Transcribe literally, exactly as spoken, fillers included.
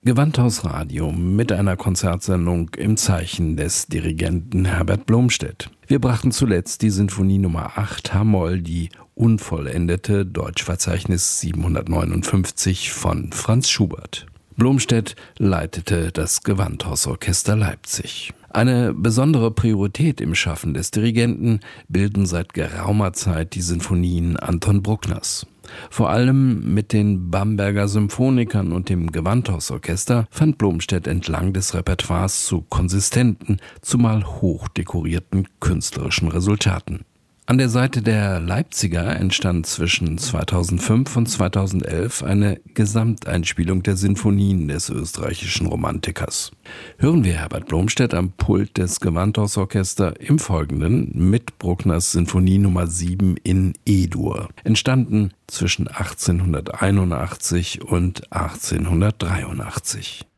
Gewandhaus Radio mit einer Konzertsendung im Zeichen des Dirigenten Herbert Blomstedt. Wir brachten zuletzt die Sinfonie Nummer acht H-Moll, die unvollendete, Deutschverzeichnis siebenhundertneunundfünfzig von Franz Schubert. Blomstedt leitete das Gewandhausorchester Leipzig. Eine besondere Priorität im Schaffen des Dirigenten bilden seit geraumer Zeit die Sinfonien Anton Bruckners. Vor allem mit den Bamberger Symphonikern und dem Gewandhausorchester fand Blomstedt entlang des Repertoires zu konsistenten, zumal hochdekorierten künstlerischen Resultaten. An der Seite der Leipziger entstand zwischen zweitausendfünf und zweitausendelf eine Gesamteinspielung der Sinfonien des österreichischen Romantikers. Hören wir Herbert Blomstedt am Pult des Gewandhausorchester im Folgenden mit Bruckners Sinfonie Nummer sieben in E-Dur, entstanden zwischen achtzehnhunderteinundachtzig und achtzehnhundertdreiundachtzig.